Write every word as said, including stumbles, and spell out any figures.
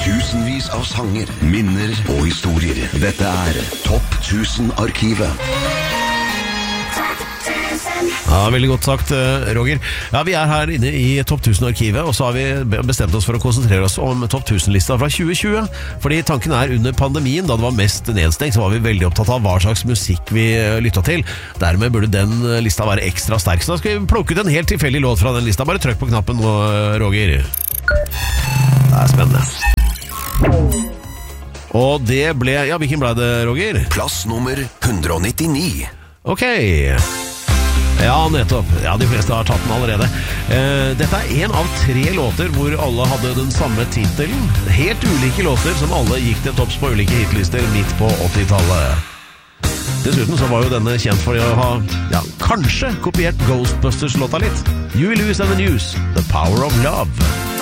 Tusenvis av sanger, minner og historier. Dette er Topp tusen-arkivet. Ja, veldig godt sagt, Roger. Ja, vi er her inne i Topp tusen-arkivet, og så har vi bestemt oss for å konsentrere oss om Topp tusen-lista fra tjue tjue. Fordi tanken er under pandemien, da det var mest nedstengt, så var vi veldig opptatt av hva slags musikk vi lyttet til. Dermed burde den lista være ekstra sterk. Så da skal vi plukke ut en helt tilfeldig låt fra den lista. Bare trykk på knappen nå, Roger. Det er spennende. Og det ble, ja, hvilken ble det, Roger? Plass nummer hundre og nittini. Ok. Ja, nettopp. Ja, de fleste har tatt den allerede. Eh, dette er en av tre låter hvor alle hadde den samme titelen. Helt ulike låter som alle gikk til topps på ulike hitlister midt på åttitallet. Dessuten så var jo denne kjent for å ha, ja, kanskje kopiert Ghostbusters-låta litt. Huey Lewis and the News, The Power of Love.